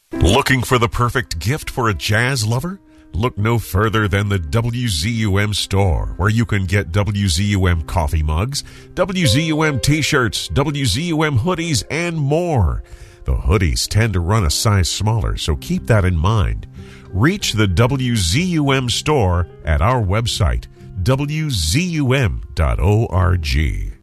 Looking for the perfect gift for a jazz lover? Look no further than the WZUM store, where you can get WZUM coffee mugs, WZUM t-shirts, WZUM hoodies, and more. The hoodies tend to run a size smaller, so keep that in mind. Reach the WZUM store at our website, WZUM.org.